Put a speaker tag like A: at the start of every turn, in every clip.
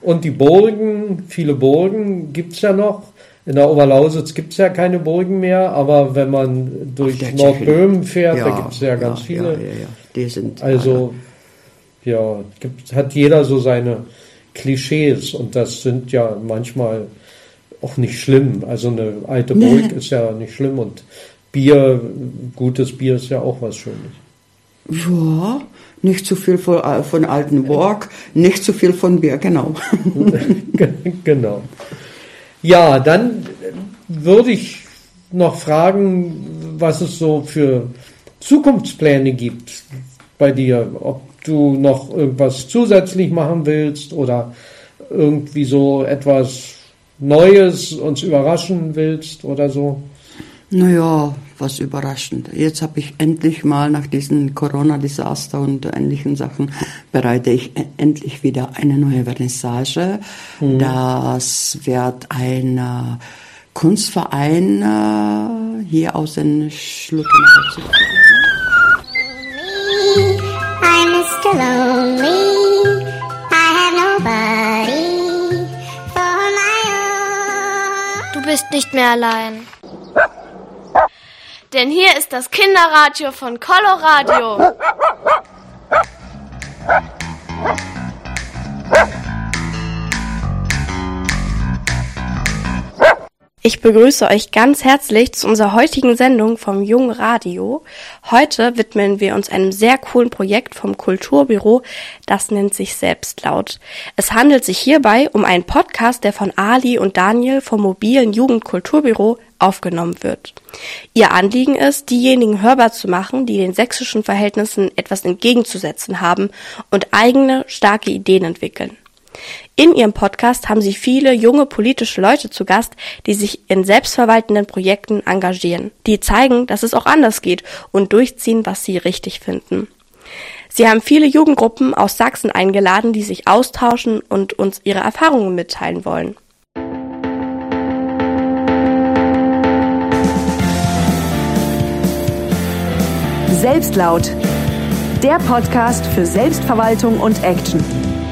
A: Und die Burgen, viele Burgen gibt es ja noch. In der Oberlausitz gibt es ja keine Burgen mehr, aber wenn man durch Nordböhmen fährt, da gibt es ja ganz viele.
B: Die sind
A: also, hat jeder so seine Klischees und das sind ja manchmal auch nicht schlimm. Also eine alte Burg ist ja nicht schlimm und Bier, gutes Bier ist ja auch was Schönes.
B: Ja, nicht zu viel von alten Burg, nicht zu viel von Bier, genau.
A: Genau. Ja, dann würde ich noch fragen, was es so für Zukunftspläne gibt bei dir. Ob du noch irgendwas zusätzlich machen willst oder irgendwie so etwas Neues uns überraschen willst oder so.
B: Naja, was überraschend. Jetzt habe ich endlich mal nach diesem Corona-Desaster und ähnlichen Sachen bereite ich endlich wieder eine neue Vernissage. Das wird ein Kunstverein hier aus den Schluckenau zu
C: I'm Mr. Lonely. I have nobody for my own.
D: Du bist nicht mehr allein. Denn hier ist das Kinderradio von Coloradio. Ich begrüße euch ganz herzlich zu unserer heutigen Sendung vom Jungen Radio. Heute widmen wir uns einem sehr coolen Projekt vom Kulturbüro, das nennt sich Selbstlaut. Es handelt sich hierbei um einen Podcast, der von Ali und Daniel vom mobilen Jugendkulturbüro aufgenommen wird. Ihr Anliegen ist, diejenigen hörbar zu machen, die den sächsischen Verhältnissen etwas entgegenzusetzen haben und eigene, starke Ideen entwickeln. In ihrem Podcast haben sie viele junge politische Leute zu Gast, die sich in selbstverwaltenden Projekten engagieren, die zeigen, dass es auch anders geht und durchziehen, was sie richtig finden. Sie haben viele Jugendgruppen aus Sachsen eingeladen, die sich austauschen und uns ihre Erfahrungen mitteilen wollen.
E: Selbstlaut, der Podcast für Selbstverwaltung und Action.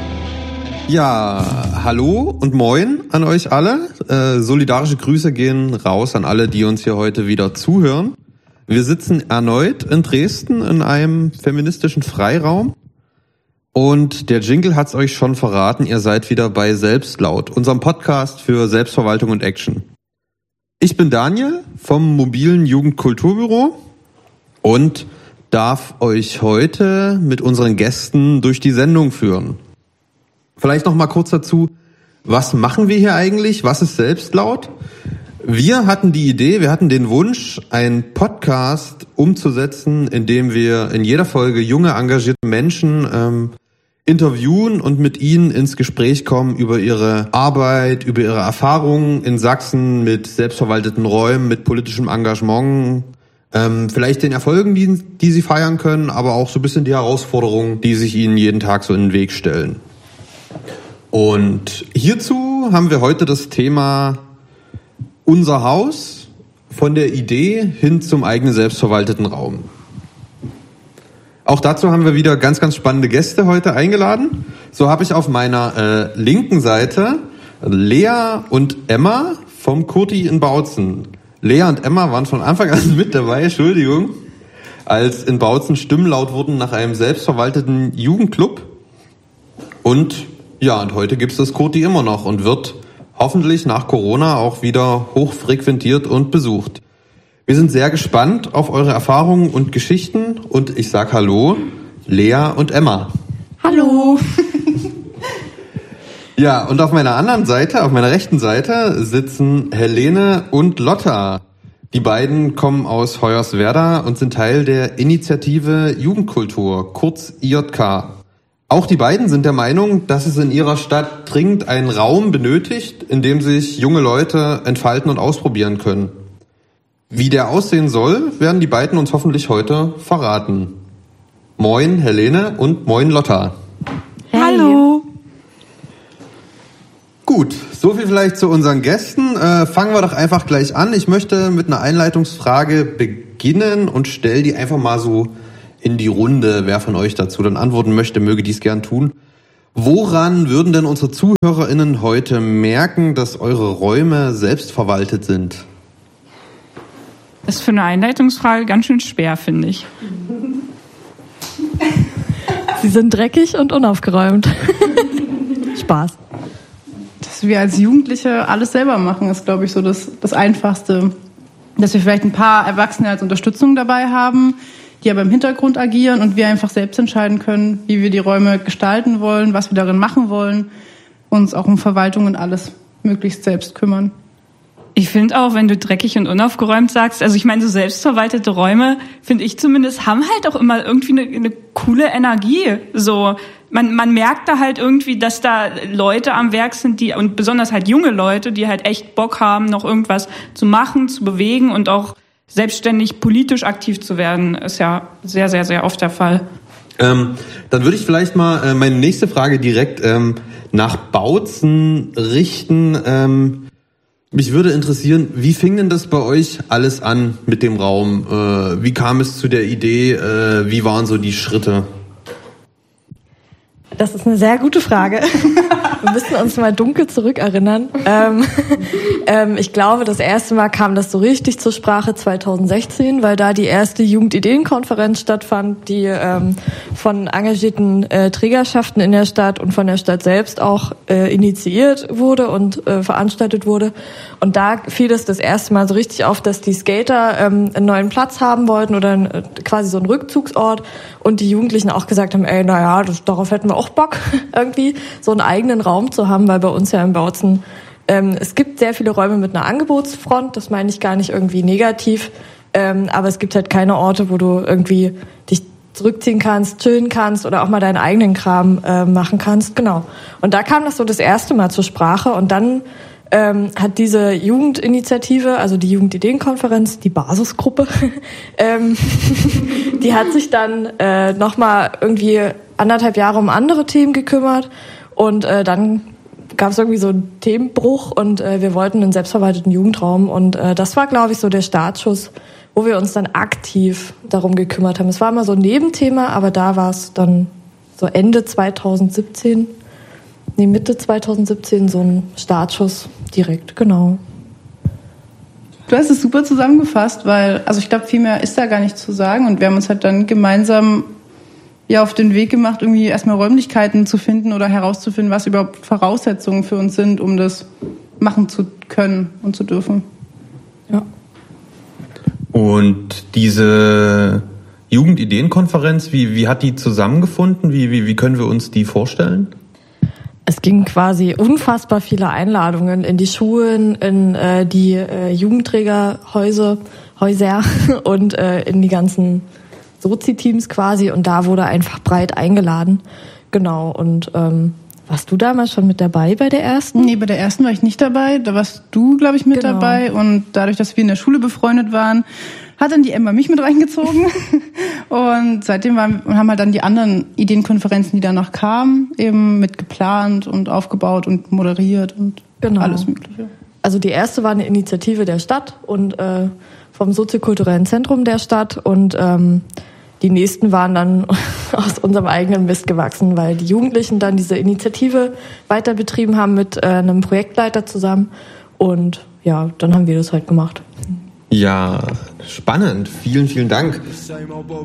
F: Ja, hallo und moin an euch alle. Solidarische Grüße gehen raus an alle, die uns hier heute wieder zuhören. Wir sitzen erneut in Dresden in einem feministischen Freiraum. Und der Jingle hat's euch schon verraten, ihr seid wieder bei Selbstlaut, unserem Podcast für Selbstverwaltung und Action. Ich bin Daniel vom mobilen Jugendkulturbüro und darf euch heute mit unseren Gästen durch die Sendung führen. Vielleicht noch mal kurz dazu, was machen wir hier eigentlich? Was ist Selbstlaut? Wir hatten die Idee, wir hatten den Wunsch, einen Podcast umzusetzen, in dem wir in jeder Folge junge, engagierte Menschen interviewen und mit ihnen ins Gespräch kommen über ihre Arbeit, über ihre Erfahrungen in Sachsen mit selbstverwalteten Räumen, mit politischem Engagement, vielleicht den Erfolgen, die sie feiern können, aber auch so ein bisschen die Herausforderungen, die sich ihnen jeden Tag so in den Weg stellen. Und hierzu haben wir heute das Thema unser Haus von der Idee hin zum eigenen selbstverwalteten Raum. Auch dazu haben wir wieder ganz, ganz spannende Gäste heute eingeladen. So habe ich auf meiner linken Seite Lea und Emma vom Kurti in Bautzen. Lea und Emma waren von Anfang an mit dabei, Entschuldigung, als in Bautzen Stimmen laut wurden nach einem selbstverwalteten Jugendclub. Und heute gibt's das Kurti immer noch und wird hoffentlich nach Corona auch wieder hochfrequentiert und besucht. Wir sind sehr gespannt auf eure Erfahrungen und Geschichten und ich sag Hallo, Lea und Emma.
B: Hallo.
F: Ja, und auf meiner anderen Seite, auf meiner rechten Seite, sitzen Helene und Lotta. Die beiden kommen aus Hoyerswerda und sind Teil der Initiative Jugendkultur, kurz IJK. Auch die beiden sind der Meinung, dass es in ihrer Stadt dringend einen Raum benötigt, in dem sich junge Leute entfalten und ausprobieren können. Wie der aussehen soll, werden die beiden uns hoffentlich heute verraten. Moin Helene und moin Lotta.
B: Hallo.
F: Gut, so viel vielleicht zu unseren Gästen. Fangen wir doch einfach gleich an. Ich möchte mit einer Einleitungsfrage beginnen und stelle die einfach mal so in die Runde. Wer von euch dazu dann antworten möchte, möge dies gern tun. Woran würden denn unsere ZuhörerInnen heute merken, dass eure Räume selbstverwaltet sind?
G: Das ist für eine Einleitungsfrage ganz schön schwer, finde ich.
H: Sie sind dreckig und unaufgeräumt. Spaß.
I: Dass wir als Jugendliche alles selber machen, ist, glaube ich, so das Einfachste. Dass wir vielleicht ein paar Erwachsene als Unterstützung dabei haben, die aber im Hintergrund agieren und wir einfach selbst entscheiden können, wie wir die Räume gestalten wollen, was wir darin machen wollen, uns auch um Verwaltung und alles möglichst selbst kümmern.
G: Ich finde auch, wenn du dreckig und unaufgeräumt sagst, also ich meine, so selbstverwaltete Räume, finde ich zumindest, haben halt auch immer irgendwie eine coole Energie. So, man merkt da halt irgendwie, dass da Leute am Werk sind, die, und besonders halt junge Leute, die halt echt Bock haben, noch irgendwas zu machen, zu bewegen und auch selbstständig politisch aktiv zu werden, ist ja sehr, sehr, sehr oft der Fall.
F: Dann würde ich vielleicht mal meine nächste Frage direkt nach Bautzen richten. Mich würde interessieren, wie fing denn das bei euch alles an mit dem Raum? Wie kam es zu der Idee? Wie waren so die Schritte?
H: Das ist eine sehr gute Frage. Wir müssen uns mal dunkel zurückerinnern. Ich glaube, das erste Mal kam das so richtig zur Sprache 2016, weil da die erste Jugendideenkonferenz stattfand, die von engagierten Trägerschaften in der Stadt und von der Stadt selbst auch initiiert wurde und veranstaltet wurde. Und da fiel es das erste Mal so richtig auf, dass die Skater einen neuen Platz haben wollten oder quasi so einen Rückzugsort und die Jugendlichen auch gesagt haben, darauf hätten wir auch Bock, irgendwie so einen eigenen Raum zu haben, weil bei uns ja in Bautzen es gibt sehr viele Räume mit einer Angebotsfront, das meine ich gar nicht irgendwie negativ, aber es gibt halt keine Orte, wo du irgendwie dich zurückziehen kannst, chillen kannst oder auch mal deinen eigenen Kram machen kannst, genau. Und da kam das so das erste Mal zur Sprache und dann hat diese Jugendinitiative, also die Jugendideenkonferenz, die Basisgruppe, die hat sich dann nochmal irgendwie 1,5 Jahre um andere Themen gekümmert und dann gab es irgendwie so einen Themenbruch und wir wollten einen selbstverwalteten Jugendraum und das war, glaube ich, so der Startschuss, wo wir uns dann aktiv darum gekümmert haben. Es war immer so ein Nebenthema, aber da war es dann so Mitte 2017 so ein Startschuss direkt, genau.
I: Du hast es super zusammengefasst, weil, also ich glaube, viel mehr ist da gar nicht zu sagen und wir haben uns halt dann gemeinsam auf den Weg gemacht, irgendwie erstmal Räumlichkeiten zu finden oder herauszufinden, was überhaupt Voraussetzungen für uns sind, um das machen zu können und zu dürfen.
H: Ja.
F: Und diese Jugendideenkonferenz, wie hat die zusammengefunden? Wie können wir uns die vorstellen?
H: Es ging quasi unfassbar viele Einladungen in die Schulen, in die Jugendträgerhäuser und in die ganzen Sozi-Teams quasi und da wurde einfach breit eingeladen. Genau, und warst du damals schon mit dabei bei der ersten?
I: Nee, bei der ersten war ich nicht dabei, da warst du, glaube ich, mit dabei und dadurch, dass wir in der Schule befreundet waren, hat dann die Emma mich mit reingezogen und seitdem haben halt dann die anderen Ideenkonferenzen, die danach kamen, eben mit geplant und aufgebaut und moderiert und alles Mögliche.
H: Also die erste war eine Initiative der Stadt und vom soziokulturellen Zentrum der Stadt und die nächsten waren dann aus unserem eigenen Mist gewachsen, weil die Jugendlichen dann diese Initiative weiter betrieben haben mit einem Projektleiter zusammen und ja, dann haben wir das halt gemacht.
F: Ja, spannend. Vielen, vielen Dank.